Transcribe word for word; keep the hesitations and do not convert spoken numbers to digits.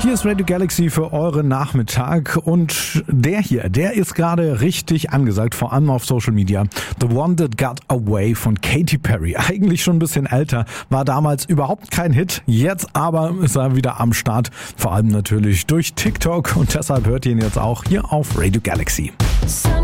Hier ist Radio Galaxy für euren Nachmittag und der hier, der ist gerade richtig angesagt, vor allem auf Social Media. The One That Got Away von Katy Perry. Eigentlich schon ein bisschen älter, war damals überhaupt kein Hit, jetzt aber ist er wieder am Start, vor allem natürlich durch TikTok und deshalb hört ihr ihn jetzt auch hier auf Radio Galaxy.